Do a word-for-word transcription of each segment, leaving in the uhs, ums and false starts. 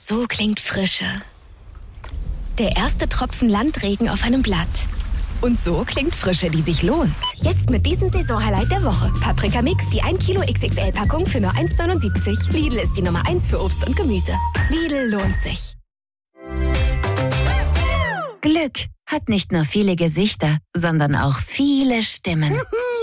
So klingt Frische. Der erste Tropfen Landregen auf einem Blatt. Und so klingt Frische, die sich lohnt. Jetzt mit diesem Saisonhighlight der Woche. Paprika Mix, die ein Kilo X X L-Packung für nur eins neunundsiebzig. Lidl ist die Nummer eins für Obst und Gemüse. Lidl lohnt sich. Glück hat nicht nur viele Gesichter, sondern auch viele Stimmen.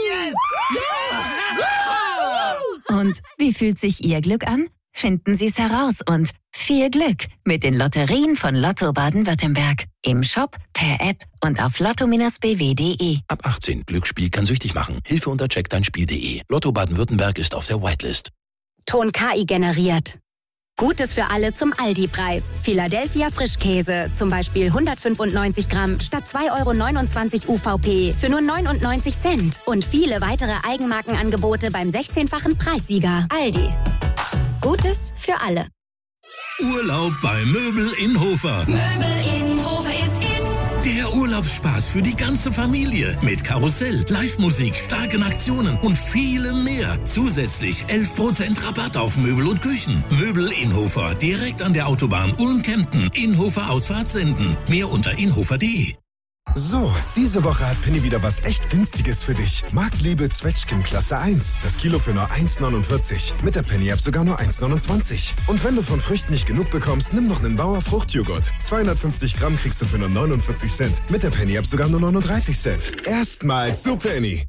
Und wie fühlt sich Ihr Glück an? Finden Sie es heraus und viel Glück mit den Lotterien von Lotto Baden-Württemberg. Im Shop, per App und auf lotto b w punkt de. Ab achtzehn. Glücksspiel kann süchtig machen. Hilfe unter check dein spiel punkt de. Lotto Baden-Württemberg ist auf der Whitelist. Ton K I generiert. Gutes für alle zum Aldi-Preis. Philadelphia Frischkäse, zum Beispiel hundertfünfundneunzig Gramm statt zwei Euro neunundzwanzig U V P für nur neunundneunzig Cent. Und viele weitere Eigenmarkenangebote beim sechzehnfachen Preissieger. Aldi. Gutes für alle. Urlaub bei Möbel in Hofer. Möbel in Hofer ist in. Der Urlaubsspaß für die ganze Familie. Mit Karussell, Live-Musik, starken Aktionen und vielem mehr. Zusätzlich elf Prozent Rabatt auf Möbel und Küchen. Möbel in Hofer, direkt an der Autobahn Ulm-Kempten. Inhofer Ausfahrt senden. Mehr unter inhofer punkt de. So, diese Woche hat Penny wieder was echt Günstiges für dich. Marktliebe Zwetschgen Klasse eins. Das Kilo für nur eins neunundvierzig. Mit der Penny-App sogar nur eins neunundzwanzig. Und wenn du von Früchten nicht genug bekommst, nimm noch einen Bauer Fruchtjoghurt. zweihundertfünfzig Gramm kriegst du für nur neunundvierzig Cent. Mit der Penny-App sogar nur neununddreißig Cent. Erstmals zu Penny.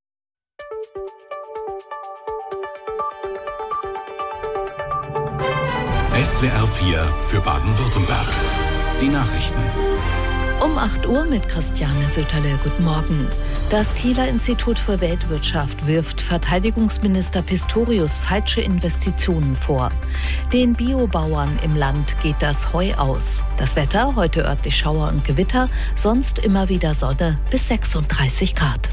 S W R vier für Baden-Württemberg. Die Nachrichten. Um acht Uhr mit Christiane Söterle. Guten Morgen. Das Kieler Institut für Weltwirtschaft wirft Verteidigungsminister Pistorius falsche Investitionen vor. Den Biobauern im Land geht das Heu aus. Das Wetter, heute örtlich Schauer und Gewitter, sonst immer wieder Sonne bis sechsunddreißig Grad.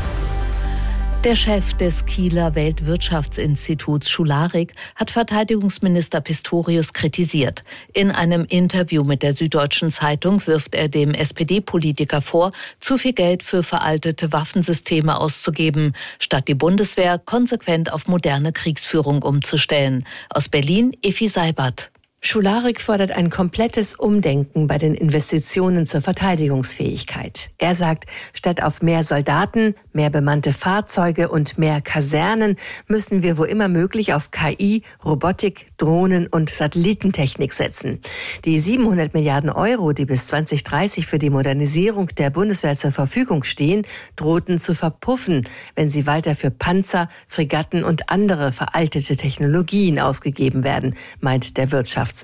Der Chef des Kieler Weltwirtschaftsinstituts Schularik hat Verteidigungsminister Pistorius kritisiert. In einem Interview mit der Süddeutschen Zeitung wirft er dem S P D-Politiker vor, zu viel Geld für veraltete Waffensysteme auszugeben, statt die Bundeswehr konsequent auf moderne Kriegsführung umzustellen. Aus Berlin, Effi Seibert. Schularik fordert ein komplettes Umdenken bei den Investitionen zur Verteidigungsfähigkeit. Er sagt, statt auf mehr Soldaten, mehr bemannte Fahrzeuge und mehr Kasernen müssen wir wo immer möglich auf K I, Robotik, Drohnen und Satellitentechnik setzen. Die siebenhundert Milliarden Euro, die bis zwanzig dreißig für die Modernisierung der Bundeswehr zur Verfügung stehen, drohten zu verpuffen, wenn sie weiter für Panzer, Fregatten und andere veraltete Technologien ausgegeben werden, meint der Wirtschaftswissenschaftler.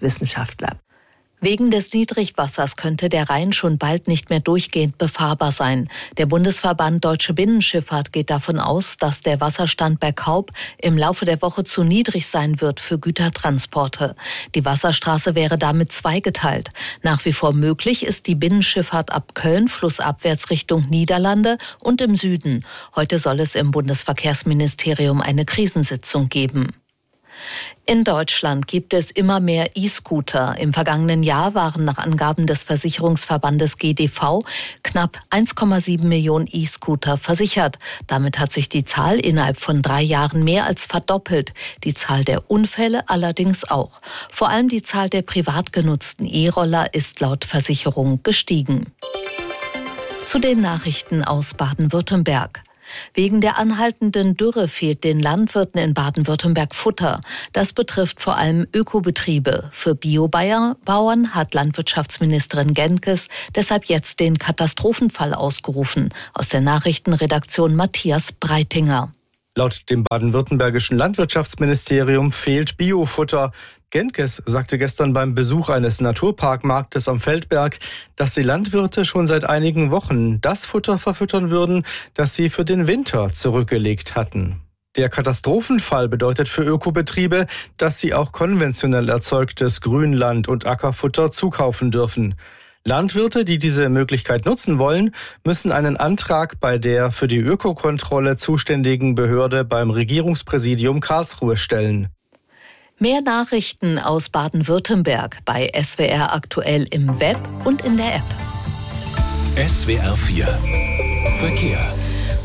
Wegen des Niedrigwassers könnte der Rhein schon bald nicht mehr durchgehend befahrbar sein. Der Bundesverband Deutsche Binnenschifffahrt geht davon aus, dass der Wasserstand bei Kaub im Laufe der Woche zu niedrig sein wird für Gütertransporte. Die Wasserstraße wäre damit zweigeteilt. Nach wie vor möglich ist die Binnenschifffahrt ab Köln flussabwärts Richtung Niederlande und im Süden. Heute soll es im Bundesverkehrsministerium eine Krisensitzung geben. In Deutschland gibt es immer mehr E-Scooter. Im vergangenen Jahr waren nach Angaben des Versicherungsverbandes G D V knapp eins Komma sieben Millionen E-Scooter versichert. Damit hat sich die Zahl innerhalb von drei Jahren mehr als verdoppelt. Die Zahl der Unfälle allerdings auch. Vor allem die Zahl der privat genutzten E-Roller ist laut Versicherung gestiegen. Zu den Nachrichten aus Baden-Württemberg. Wegen der anhaltenden Dürre fehlt den Landwirten in Baden-Württemberg Futter. Das betrifft vor allem Ökobetriebe. Für Biobauern hat Landwirtschaftsministerin Genkes deshalb jetzt den Katastrophenfall ausgerufen. Aus der Nachrichtenredaktion Matthias Breitinger. Laut dem baden-württembergischen Landwirtschaftsministerium fehlt Biofutter. Genkes sagte gestern beim Besuch eines Naturparkmarktes am Feldberg, dass die Landwirte schon seit einigen Wochen das Futter verfüttern würden, das sie für den Winter zurückgelegt hatten. Der Katastrophenfall bedeutet für Ökobetriebe, dass sie auch konventionell erzeugtes Grünland- und Ackerfutter zukaufen dürfen. Landwirte, die diese Möglichkeit nutzen wollen, müssen einen Antrag bei der für die Ökokontrolle zuständigen Behörde beim Regierungspräsidium Karlsruhe stellen. Mehr Nachrichten aus Baden-Württemberg bei S W R aktuell im Web und in der App. S W R vier Verkehr.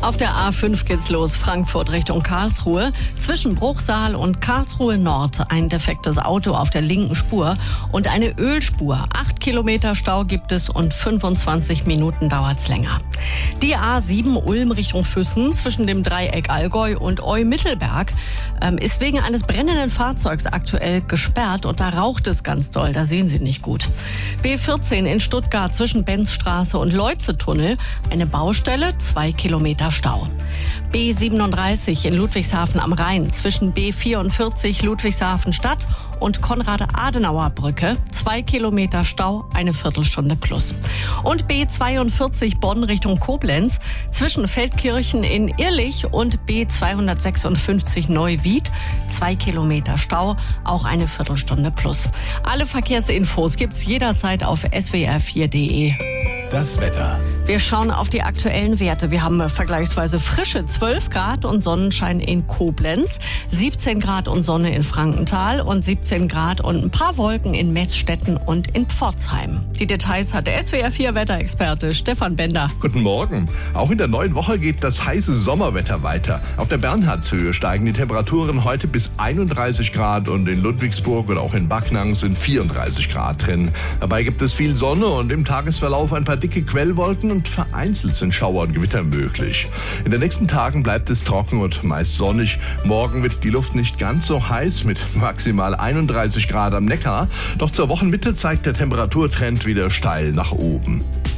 Auf der A fünf geht's los, Frankfurt Richtung Karlsruhe. Zwischen Bruchsal und Karlsruhe Nord ein defektes Auto auf der linken Spur und eine Ölspur. Acht Kilometer Stau gibt es und fünfundzwanzig Minuten dauert's länger. Die A sieben Ulm Richtung Füssen zwischen dem Dreieck Allgäu und Eu-Mittelberg ähm, ist wegen eines brennenden Fahrzeugs aktuell gesperrt und da raucht es ganz doll, da sehen Sie nicht gut. B vierzehn in Stuttgart zwischen Benzstraße und Leutze-Tunnel, eine Baustelle, zwei Kilometer Stau. B siebenunddreißig in Ludwigshafen am Rhein zwischen B vierundvierzig Ludwigshafen Stadt und Konrad-Adenauer-Brücke, zwei Kilometer Stau, eine Viertelstunde plus. Und B zweiundvierzig Bonn Richtung Koblenz zwischen Feldkirchen in Irlich und B zweihundertsechsundfünfzig Neuwied, zwei Kilometer Stau, auch eine Viertelstunde plus. Alle Verkehrsinfos gibt's jederzeit auf S W R vier punkt de. Das Wetter. Wir schauen auf die aktuellen Werte. Wir haben vergleichsweise frische zwölf Grad und Sonnenschein in Koblenz, siebzehn Grad und Sonne in Frankenthal und siebzehn Grad und ein paar Wolken in Meßstetten und in Pforzheim. Die Details hat der S W R vier Wetterexperte Stefan Bender. Guten Morgen. Auch in der neuen Woche geht das heiße Sommerwetter weiter. Auf der Bernhardshöhe steigen die Temperaturen heute bis einunddreißig Grad und in Ludwigsburg und auch in Backnang sind vierunddreißig Grad drin. Dabei gibt es viel Sonne und im Tagesverlauf ein paar dicke Quellwolken und vereinzelt sind Schauer und Gewitter möglich. In den nächsten Tagen bleibt es trocken und meist sonnig. Morgen wird die Luft nicht ganz so heiß mit maximal einunddreißig Grad am Neckar. Doch zur Wochenmitte zeigt der Temperaturtrend wieder steil nach oben.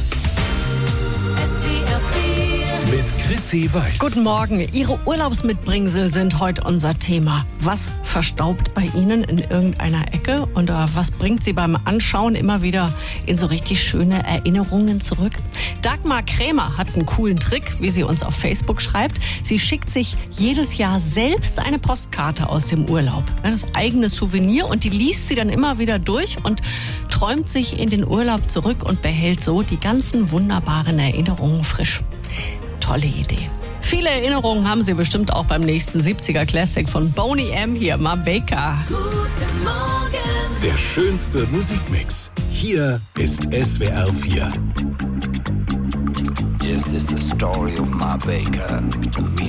Mit Chrissy Weiß. Guten Morgen. Ihre Urlaubsmitbringsel sind heute unser Thema. Was verstaubt bei Ihnen in irgendeiner Ecke und was bringt Sie beim Anschauen immer wieder in so richtig schöne Erinnerungen zurück? Dagmar Krämer hat einen coolen Trick, wie sie uns auf Facebook schreibt. Sie schickt sich jedes Jahr selbst eine Postkarte aus dem Urlaub. Das eigene Souvenir und die liest sie dann immer wieder durch und träumt sich in den Urlaub zurück und behält so die ganzen wunderbaren Erinnerungen frisch. Tolle Idee. Viele Erinnerungen haben Sie bestimmt auch beim nächsten siebziger Classic von Boney M. Hier, Ma Baker. Guten Morgen. Der schönste Musikmix. Hier ist S W R vier. This is the story of Ma Baker.